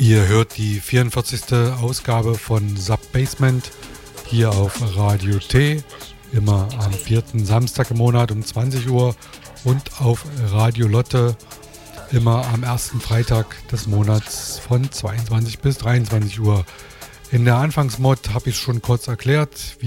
Ihr hört die 44. Ausgabe von Sub-Basement hier auf Radio T, immer am 4. Samstag im Monat um 20 Uhr und auf Radio Lotte immer am 1. Freitag des Monats von 22 bis 23 Uhr. In der Anfangsmod habe ich es schon kurz erklärt.